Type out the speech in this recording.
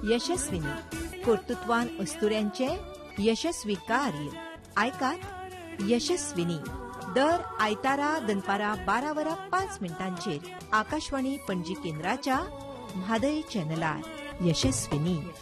यशस्विनी कर्तृत्वान अस्तुऱ्यांचे यशस्वी कार्य आयकात यशस्विनी दर आयतारा दनपारा 12:05 आकाशवाणी पणजी केंद्राच्या म्हादय चॅनलार यशस्विनी.